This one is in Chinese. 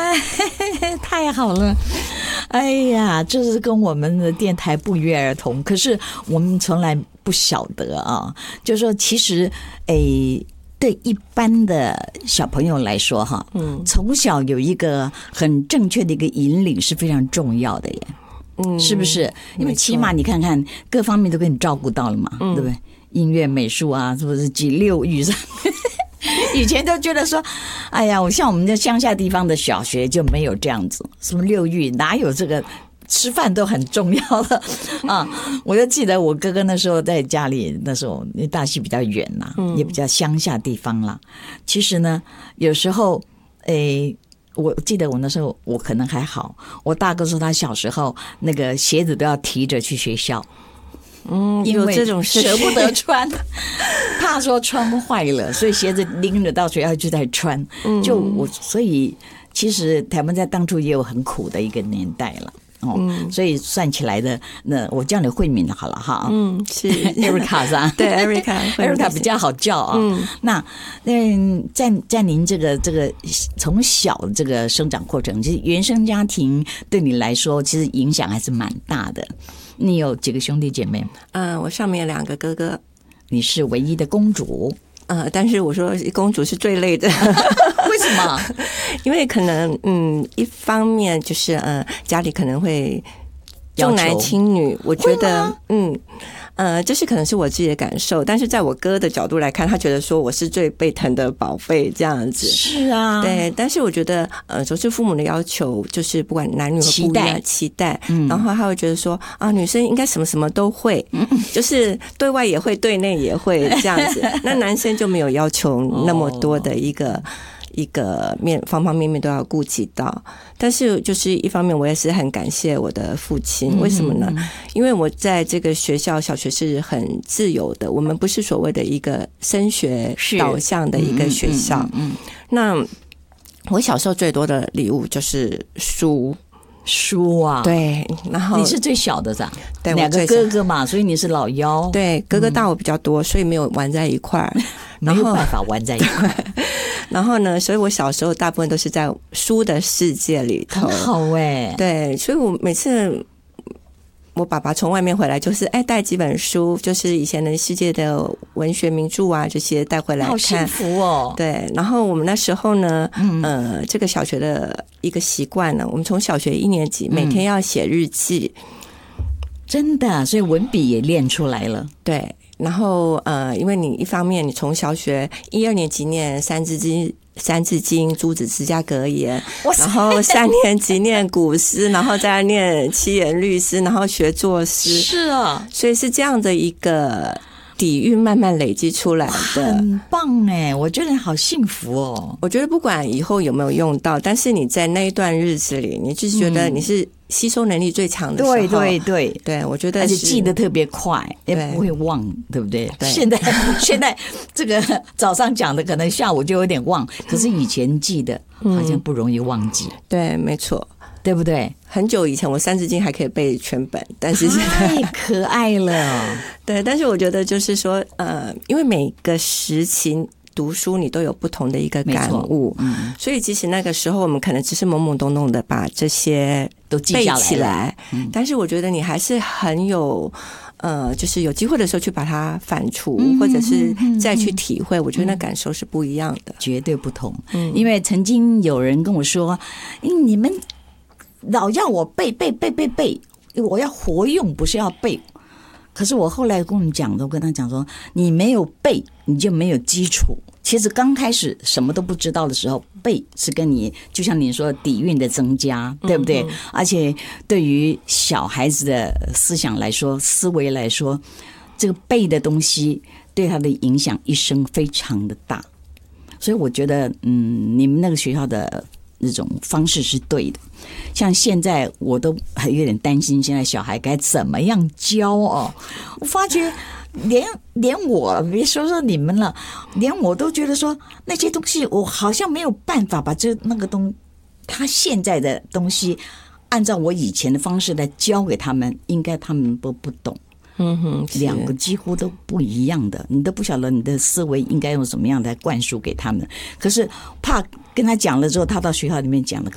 太好了！哎呀，这是跟我们的电台不约而同，可是我们从来不晓得啊。就是说，其实，对一般的小朋友来说，哈，从小有一个很正确的一个引领是非常重要的耶。是不是？因为起码你看看各方面都给你照顾到了嘛，对不对？音乐、美术啊，是不是几六育上？以前都觉得说，哎呀，像我们这乡下地方的小学就没有这样子，什么六育哪有这个？吃饭都很重要的啊！我就记得我哥哥那时候在家里，那时候因为大溪比较远啦，也比较乡下地方啦。其实呢，有时候我记得我那时候我可能还好，我大哥说他小时候那个鞋子都要提着去学校，因为这种舍不得穿，怕说穿坏了，所以鞋子拎着到学校就在穿。所以其实台湾在当初也有很苦的一个年代了。所以算起来的，那我叫你慧敏好了哈。 是 Erica 是吧？ 对 Erica 比较好叫啊。那在您这个从小的这个生长过程，其实原生家庭对你来说，其实影响还是蛮大的。你有几个兄弟姐妹？ 我上面有2个哥哥， 你是唯一的公主。 但是我说公主是最累的。 为什么？ 因为可能一方面就是家里可能会重男轻女，我觉得这是可能是我自己的感受，但是在我哥的角度来看，他觉得说我是最被疼的宝贝这样子。 是啊， 对，但是我觉得总是父母的要求，就是不管男女和不一样期待，然后他会觉得说女生应该什么什么都会，就是对外也会，对内也会这样子。那男生就没有要求那么多的一个方方面面都要顾及到。但是就是一方面我也是很感谢我的父亲，为什么呢？因为我在这个学校小学是很自由的，我们不是所谓的一个升学导向的一个学校。那我小时候最多的礼物就是书啊。对，然后你是最小的是吧？ 对 ，2个哥哥嘛，所以你是老幺。 对，哥哥大我比较多，所以没有玩在一块儿， 没有办法玩在一块儿。 然后呢，所以我小时候大部分都是在书的世界里头。 很好对，所以我每次我爸爸从外面回来，就是带几本书，就是以前的世界的文学名著啊，这些带回来看。 好幸福哦。 对，然后我们那时候呢，这个小学的一个习惯呢，我们从小学1年级每天要写日记。 真的，所以文笔也练出来了。 对。然后因为你一方面你从小学1、2年级念三字经、诸子诗加格言，然后3年级念古诗，然后再念七言律诗，然后学作诗。 是啊， 所以是这样的一个底蕴慢慢累积出来的。 很棒耶，我觉得好幸福哦。 我觉得不管以后有没有用到，但是你在那一段日子里，你就是觉得你是吸收能力最强的时候。对，我觉得而且记得特别快，也不会忘，对不对？现在这个早上讲的，可能下午就有点忘，可是以前记得好像不容易忘记。 对，没错， 对不对？ 很久以前我三字经还可以背全本，但是太可爱了。 对，但是我觉得就是说因为每个时期读书你都有不同的一个感悟，所以其实那个时候我们可能只是懵懵懂懂的把这些都记下背起来，但是我觉得你还是很有就是有机会的时候去把它反刍，或者是再去体会，我觉得那感受是不一样的， 绝对不同。因为曾经有人跟我说，你们老要我背，我要活用，不是要背。可是我后来跟他讲说，你没有背，你就没有基础。其实刚开始什么都不知道的时候，背是跟你就像你说底蕴的增加，对不对？而且对于小孩子的思想来说，思维来说，这个背的东西对他的影响一生非常的大。所以我觉得你们那个学校的那种方式是对的。像现在我都还有点担心，现在小孩该怎么样教哦？我发觉连我别说你们了，连我都觉得说那些东西我好像没有办法把他现在的东西按照我以前的方式来教给他们，应该他们都不懂。2个几乎都不一样的，你都不晓得你的思维应该用什么样来灌输给他们。可是怕跟他讲了之后，他到学校里面讲了，